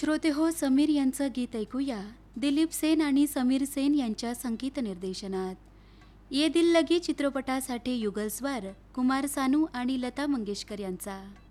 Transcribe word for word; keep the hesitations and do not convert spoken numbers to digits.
श्रोते हो, समीर यांचं गीत ऐकूया दिलीप सेन आणि समीर सेन यांच्या संगीत निर्देशनात. ये दिल लगी चित्रपटासाठी युगल स्वर कुमार सानू आणि लता मंगेशकर यांचा.